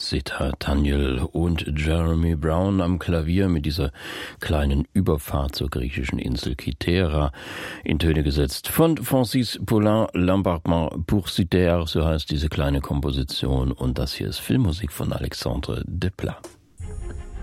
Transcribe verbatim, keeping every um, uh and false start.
Zita Daniel und Jeremy Brown am Klavier mit dieser kleinen Überfahrt zur griechischen Insel Kythera in Töne gesetzt von Francis Poulenc, L'Embarquement pour Cythère, so heißt diese kleine Komposition, und das hier ist Filmmusik von Alexandre Desplat.